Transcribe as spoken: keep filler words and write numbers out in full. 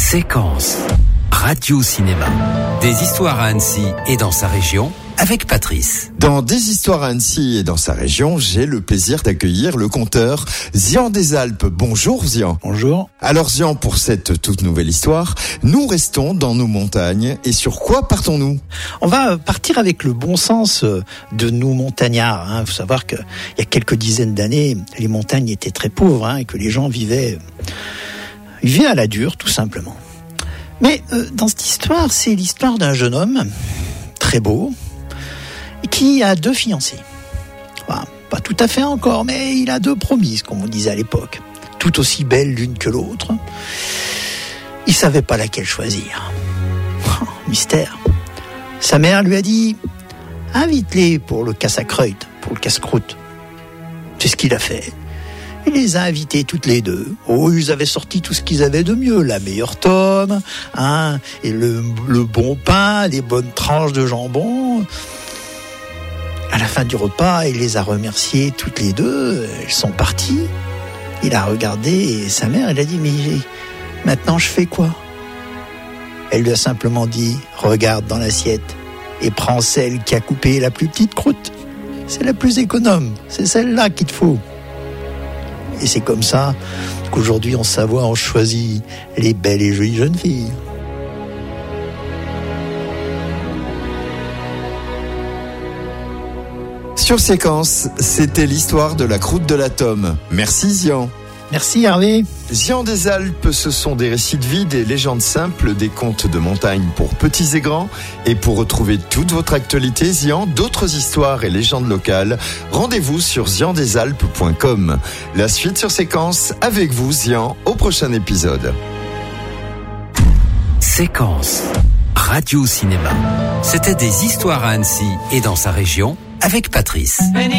Séquence Radio Cinéma. Des histoires à Annecy et dans sa région avec Patrice. Dans Des histoires à Annecy et dans sa région, j'ai le plaisir d'accueillir le conteur Zian des Alpes. Bonjour Zian. Bonjour. Alors Zian, pour cette toute nouvelle histoire, nous restons dans nos montagnes. Et sur quoi partons-nous ? On va partir avec le bon sens de nous montagnards. Il hein. faut savoir qu'il y a quelques dizaines d'années, les montagnes étaient très pauvres hein, et que les gens vivaient, vivaient à la dure, tout simplement. Mais euh, dans cette histoire, c'est l'histoire d'un jeune homme très beau qui a deux fiancées. Enfin, pas tout à fait encore, mais il a deux promises, comme on disait à l'époque. Tout aussi belles l'une que l'autre. Il savait pas laquelle choisir. Oh, mystère. Sa mère lui a dit « Invite-les pour le casse-à-croûte, pour le casse-croûte. » C'est ce qu'il a fait. Il les a invitées toutes les deux. Oh, ils avaient sorti tout ce qu'ils avaient de mieux. La meilleure tome, hein, et le, le bon pain, les bonnes tranches de jambon. À la fin du repas, il les a remerciées toutes les deux. Elles sont parties. Il a regardé et sa mère, elle a dit « Mais maintenant, je fais quoi ?» Elle lui a simplement dit « Regarde dans l'assiette et prends celle qui a coupé la plus petite croûte. C'est la plus économe. C'est celle-là qu'il te faut. » Et c'est comme ça qu'aujourd'hui, en Savoie, on choisit les belles et jolies jeunes filles. Sur Séquence, c'était l'histoire de la croûte de la tome. Merci Zian. Merci Hervé. Zian des Alpes, ce sont des récits de vie, des légendes simples, des contes de montagne pour petits et grands. Et pour retrouver toute votre actualité, Zian, d'autres histoires et légendes locales, rendez-vous sur zian des alpes point com. La suite sur Séquence, avec vous Zian, au prochain épisode. Séquence Radio Cinéma. C'était des histoires à Annecy et dans sa région avec Patrice.